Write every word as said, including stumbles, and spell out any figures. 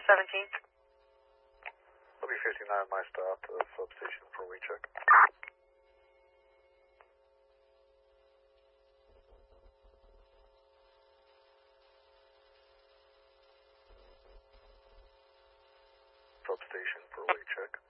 seventeen. W fifty-nine, my stop, uh, substation for recheck. Substation for recheck.